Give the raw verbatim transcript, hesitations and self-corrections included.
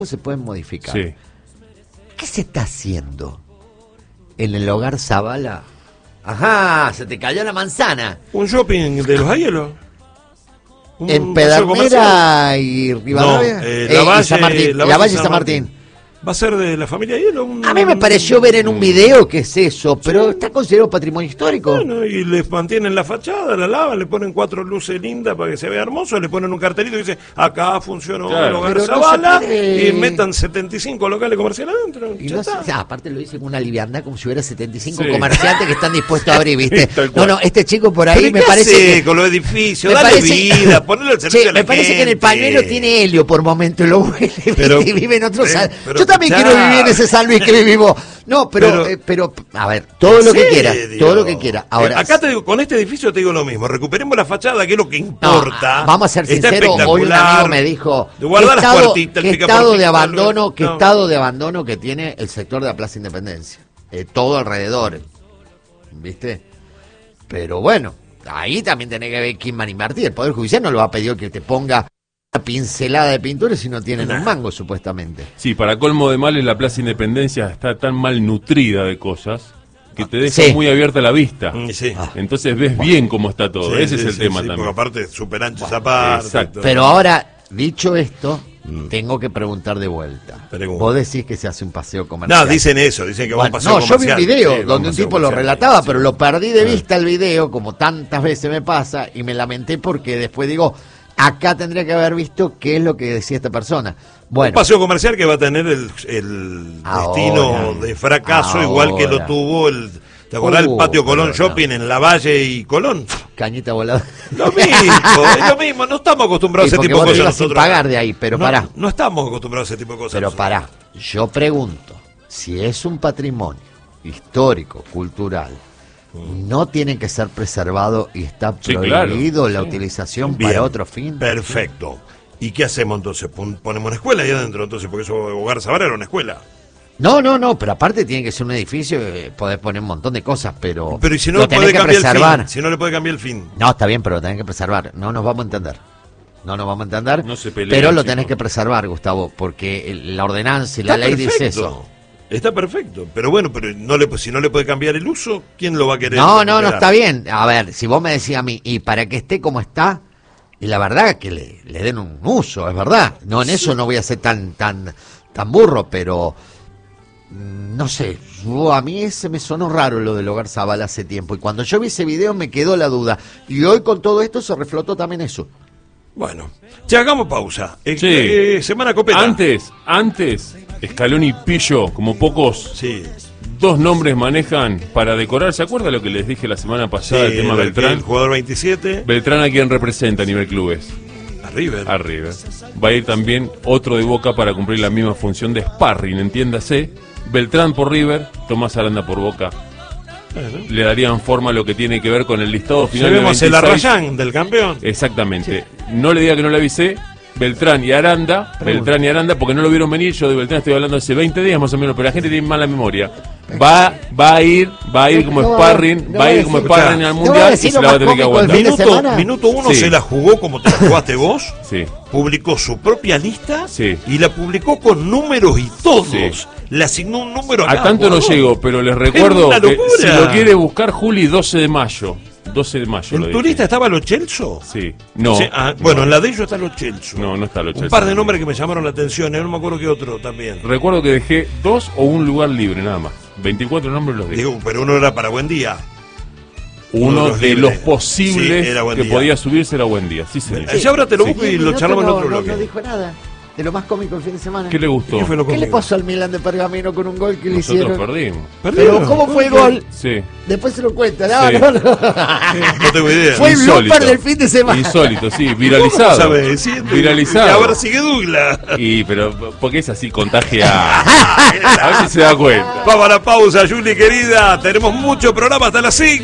se pueden modificar. Sí. ¿Qué se está haciendo en el hogar Zavala? Ajá, se te cayó la manzana. Un shopping de los Ayelos. En Pedernera y Rivadavia. No, eh, eh, la Valle, y San Martín. la La Valle Valle y San San Martín. Martín. Va a ser de la familia Hielo. Un, A mí me pareció ver en un video que es eso, pero está considerado patrimonio histórico. Bueno, y les mantienen la fachada, la lavan, le ponen cuatro luces lindas para que se vea hermoso, le ponen un cartelito que dice, acá funcionó Claro. el hogar Pero no Zavala, se puede. y metan setenta y cinco locales comerciales adentro. Y Ya no está. sé, ah, aparte lo dice con una liviandad como si hubiera setenta y cinco Sí. comerciantes que están dispuestos a abrir, ¿viste? Tal No, cual. no, este chico por ¿Pero ahí y me qué parece hace que... con los edificios? me Dale parece- vida, ponle el servicio Che, a la me parece que en el gente. pañuelo tiene helio por momento, lo huele, Pero- y vive en otro eh, San... pero Yo también escuchá. quiero vivir en ese San Luis que vivimos. No, pero, Pero- eh, pero, a ver, todo lo que ¿En quiera, serio? todo lo que quiera. Ahora, Eh, acá te digo, con este edificio te digo lo mismo. Recuperemos la fachada, que es lo que no, importa. vamos a ser Está sinceros, hoy un espectacular. amigo me dijo, De guardar ¿qué las estado, puertitas, qué el estado de picaportito, abandono, qué no. estado de abandono que tiene el sector de la Plaza Independencia? Eh, todo alrededor, ¿viste? Pero bueno, ahí también tenés que ver quién va a invertir. El Poder Judicial no lo va a pedir que te ponga una pincelada de pintura si no tienen un mango, supuestamente. Sí, para colmo de males, la Plaza Independencia está tan mal nutrida de cosas que te deja Sí. muy abierta la vista. Mm, Sí. Entonces ves bien cómo está todo. Sí, Ese sí, es el sí, tema sí, también. Porque aparte, súper ancha esa parte. Exacto. Pero ahora, dicho esto, tengo que preguntar de vuelta. Pregunta. Vos decís que se hace un paseo comercial. No, dicen eso, dicen que va a un Bueno, paseo no, yo vi un comercial. video Sí, va a donde un paseo tipo lo comercial. relataba, Sí. pero lo perdí de vista el video, como tantas veces me pasa, y me lamenté porque después digo, acá tendría que haber visto qué es lo que decía esta persona. Un Bueno, paseo comercial que va a tener el, el Ahora. destino de fracaso, igual que lo Ahora. tuvo el... ¿Te acordás Uh, el Patio Colón pero no. Shopping en La Valle y Colón? cañita volada. Lo mismo, es lo mismo. No estamos acostumbrados Sí, a ese porque tipo de vos te cosas ibas sin nosotros. pagar de ahí, pero no, pará. No estamos acostumbrados a ese tipo de cosas. Pero nosotros. pará, yo pregunto, si es un patrimonio histórico, cultural, ¿no tiene que ser preservado y está Sí, prohibido claro. la utilización Bien, para otro fin? Perfecto. ¿Y qué hacemos entonces? Pon- Ponemos una escuela ahí adentro, entonces, porque eso Hogar Zavala era una escuela. No, no, no, pero aparte tiene que ser un edificio, eh, podés poner un montón de cosas, pero, Pero ¿y si no lo le tenés puede que cambiar el preservar. fin? Si no le puede cambiar el fin. No, está bien, pero lo tenés que preservar. No nos vamos a entender. No nos vamos a entender. No se peleen, pero lo chicos. tenés que preservar, Gustavo, porque el- la ordenanza y la Está ley dice perfecto. eso. Está perfecto. Pero bueno, pero no le, si no le puede cambiar el uso, ¿quién lo va a querer? No, no, no recuperar? está bien. A ver, si vos me decís a mí, y para que esté como está, y la verdad que le, le den un uso, es verdad. No, en eso no voy a ser tan, tan, tan burro, pero mm, no sé, yo- a mí ese me sonó raro lo del Hogar Zavala hace tiempo. Y cuando yo vi ese video me quedó la duda. Y hoy con todo esto se reflotó también eso. Bueno, ya hagamos pausa. Eh, Sí. eh, semana copeta. Antes, antes, Escalón y Pillo, como pocos, Sí. dos nombres manejan para decorar. ¿Se acuerda lo que les dije la semana pasada, Sí, el tema el- Beltrán? El jugador veintisiete. Beltrán a quien representa a nivel clubes. A River. A River. Va a ir también otro de Boca para cumplir la misma función de sparring, entiéndase. Beltrán por River, Tomás Aranda por Boca. Bueno. Le darían forma a lo que tiene que ver con el listado final del Llevemos el veintiséis. Arrayán del campeón. Exactamente. No le diga que no le avisé. Beltrán y Aranda, Beltrán y Aranda, porque no lo vieron venir. Yo de Beltrán estoy hablando hace veinte días más o menos, pero la gente tiene mala memoria. Va, va a ir, va a ir como No va- sparring, no va a va a ir como decir- sparring al no va a mundial y decir se lo la va a más tener que cómico del aguantar. fin de Minuto, semana? minuto uno Sí. se la jugó como te la jugaste vos. Sí. Publicó su propia lista Sí. y la publicó con números y todos. Sí. Le asignó un número a A cada tanto no jugador. llego, pero les Es recuerdo una que locura. si lo quiere buscar Juli, doce de mayo. doce de mayo. lo ¿En dije. tu lista estaba los Chelso? Sí. No. Sí, ah, bueno, no. en la de ellos están los Chelso. No, no está lo Un Chelsea. par de nombres que me llamaron la atención, eh, no me acuerdo qué otro también. Recuerdo que dejé dos o un lugar libre, nada más. veinticuatro nombres los dejé. Digo, pero uno era para Buen Día. Uno los de libres. los posibles Sí, era Buen que Día. podía subirse era Buen Día. Sí, señor. Eh, ya ahora te lo Sí. busco y Diez lo minutos charlamos en no- otro no- bloque. No dijo nada de lo más cómico el fin de semana. ¿Qué le gustó? ¿Qué fue lo ¿Qué le conmigo? pasó al Milan de Pergamino con un gol que le Nosotros hicieron? perdimos. Pero Perdieron. ¿cómo fue el gol? Sí. Después se lo cuenta. No, Sí. no, no. No tengo idea. Fue el Insólito. blooper del fin de semana. Insólito, sí, ¿Cómo viralizado. sabe decir? Viralizado. Y ahora sigue Douglas. Y pero porque es así, contagia. A ver si se da cuenta. Vamos a la pausa, Juli querida. Tenemos mucho programa hasta las cinco.